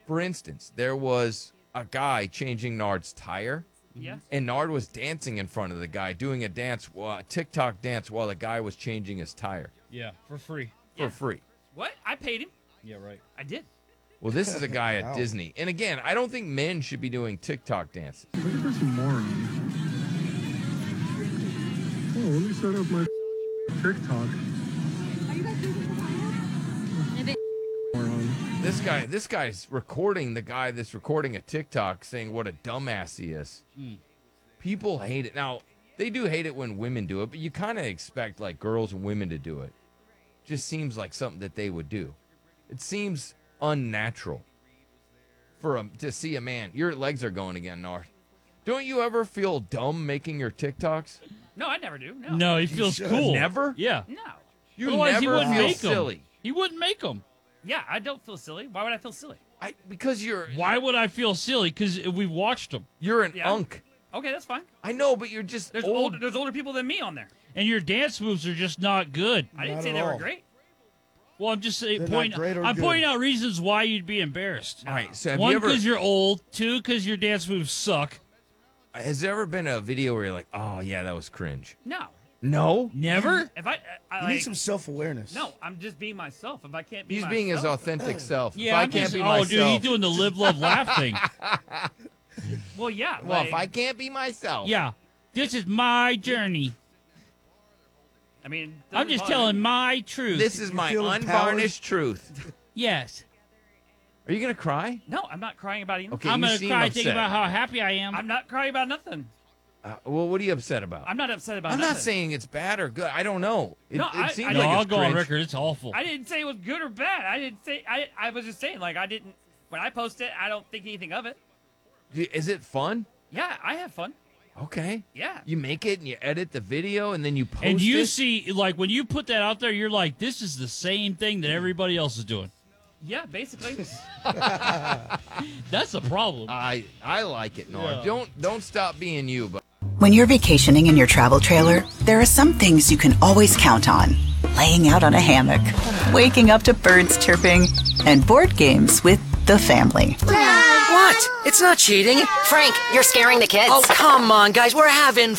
For instance, there was a guy changing Nard's tire. Yeah. And Nard was dancing in front of the guy, doing a TikTok dance while the guy was changing his tire. Yeah, for free. For free. What? I paid him. Yeah, right. I did. Well, this is a guy Wow. at Disney. And again, I don't think men should be doing TikTok dances. Look at this moron. Oh, let me set up my TikTok. Moron. This guy's recording the guy that's recording a TikTok saying what a dumbass he is. People hate it. Now, they do hate it when women do it, but you kind of expect like girls and women to do it. Just seems like something that they would do. It seems unnatural to see a man. Your legs are going again, Nard. Don't you ever feel dumb making your TikToks? No, I never do. No. No, he feels should. cool. Never? Yeah. No. You Otherwise, he never wouldn't feel make 'em. silly. He wouldn't make them. Yeah, I don't feel silly. Why would I feel silly? Because you're Why would I feel silly? Because we watched them. you're an Yeah. unk. Okay, that's fine. I know, but you're just There's old. there's older people than me on there. And your dance moves are just not good. I didn't Not say at they were all. great. Well, I'm just saying. They're not great or I'm good. pointing out reasons why you'd be embarrassed. All right, so have One, you ever because you're old. Two, because your dance moves suck. has there ever been a video where you're like, oh yeah, that was cringe? No. No. Never. If I You like, need some self-awareness. no, I'm just being myself. If I can't be He's myself, being his authentic self. Yeah, if I I'm can't just, be oh, myself. dude, he's doing the live, love, laugh thing. Well, yeah. well, like, if I can't be myself. Yeah, this is my journey. I mean, I'm just telling my truth. This is my feel unvarnished truth. Yes. Are you gonna cry? No, I'm not crying about anything. Okay, I'm you gonna seem cry upset. thinking about how happy I am. I'm not crying about nothing. Well, what are you upset about? I'm not upset about I'm nothing. not saying it's bad or good. I don't know. It, No, it seems I no, like I'll it's go on cringe. record. It's awful. I didn't say it was good or bad. I didn't say. I was just saying, like, I didn't. When I post it, I don't think anything of it. Is it fun? Yeah, I have fun. Okay. Yeah. You make it and you edit the video and then you post and you it. see, like, when you put that out there, you're like, this is the same thing that everybody else is doing. Yeah, basically. That's the problem. I like it, Nora. Yeah. Don't stop being you, but When you're vacationing in your travel trailer, there are some things you can always count on. Laying out on a hammock, waking up to birds chirping, and board games with the family. What? It's not cheating. Frank, you're scaring the kids. Oh, come on, guys. We're having